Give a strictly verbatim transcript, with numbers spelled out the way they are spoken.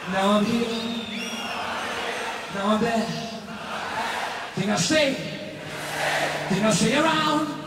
Now I'm here, now I'm there. Can I stay? Can I stay around?